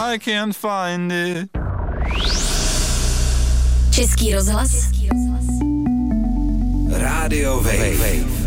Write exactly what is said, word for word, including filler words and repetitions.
I can't find it. Český rozhlas. Rádio Wave.